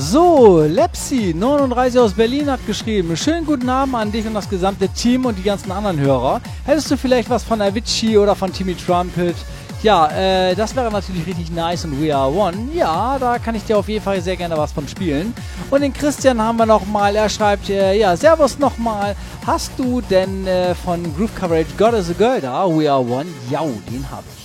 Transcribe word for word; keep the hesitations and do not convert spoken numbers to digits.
So, Lepsi neununddreißig aus Berlin hat geschrieben, schönen guten Abend an dich und das gesamte Team und die ganzen anderen Hörer. Hättest du vielleicht was von Avicii oder von Timmy Trumpet? Ja, äh, das wäre natürlich richtig nice und We Are One. Ja, da kann ich dir auf jeden Fall sehr gerne was von spielen. Und den Christian haben wir nochmal, er schreibt, äh, ja, servus nochmal. Hast du denn äh, von Groove Coverage God is a Girl da, We Are One? Ja, den habe ich.